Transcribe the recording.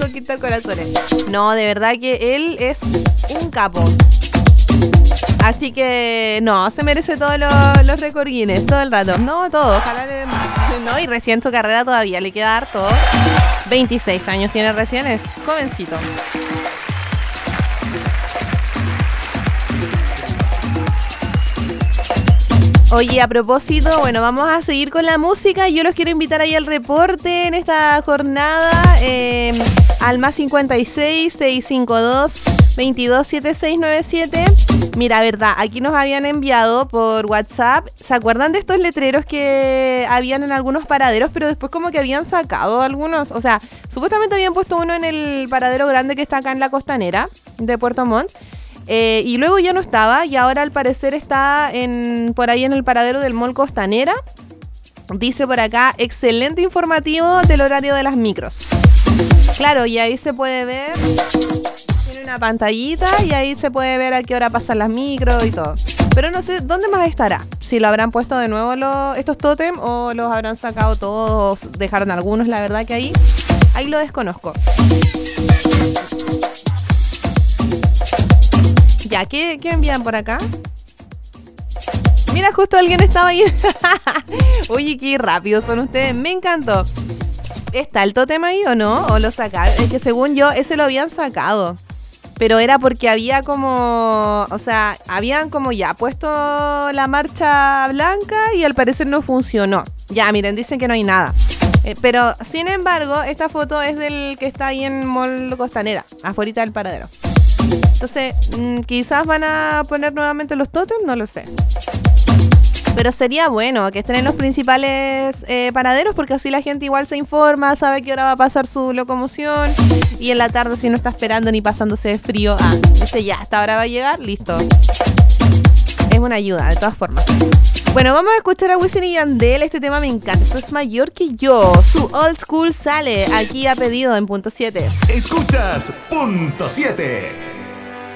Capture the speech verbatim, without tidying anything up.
conquistar corazones. No, de verdad que él es un capo. Así que, no, se merece todos los, los récord Guinness, todo el rato. No, todo. Ojalá le... No, y recién su carrera todavía le queda harto. veintiséis años tiene recién, es jovencito. Oye, a propósito, bueno, vamos a seguir con la música. Yo los quiero invitar ahí al reporte en esta jornada, eh, al más cincuenta y seis, seiscientos cincuenta y dos, veintidós setenta y seis noventa y siete. Mira, verdad, aquí nos habían enviado por WhatsApp. ¿Se acuerdan de estos letreros que habían en algunos paraderos, pero después como que habían sacado algunos? O sea, supuestamente habían puesto uno en el paradero grande que está acá en la Costanera de Puerto Montt. Eh, y luego ya no estaba, y ahora al parecer está en por ahí en el paradero del Mall Costanera. Dice por acá, excelente informativo del horario de las micros. Claro, y ahí se puede ver, tiene una pantallita y ahí se puede ver a qué hora pasan las micros y todo. Pero no sé dónde más estará, si lo habrán puesto de nuevo los, estos tótem o los habrán sacado todos, dejaron algunos, la verdad que ahí, ahí lo desconozco. Ya, ¿qué, qué envían por acá? Mira, justo alguien estaba ahí. Oye, qué rápido son ustedes. Me encantó. ¿Está el tótem ahí o no? ¿O lo sacaron? Es que según yo, ese lo habían sacado. Pero era porque había como... O sea, habían como ya puesto la marcha blanca y al parecer no funcionó. Ya, miren, dicen que no hay nada. Eh, pero, sin embargo, esta foto es del que está ahí en Mall Costanera, afuera del paradero. Entonces, mmm, quizás van a poner nuevamente los tótems, no lo sé. Pero sería bueno que estén en los principales eh, paraderos, porque así la gente igual se informa, sabe qué hora va a pasar su locomoción. Y en la tarde, si no está esperando ni pasándose de frío, ah, dice ya, esta hora va a llegar, listo. Es una ayuda, de todas formas. Bueno, vamos a escuchar a Wisin y Yandel. Este tema me encanta. Esto es Mayor que Yo. Su Old School sale aquí a pedido en Punto siete. Escuchas Punto siete.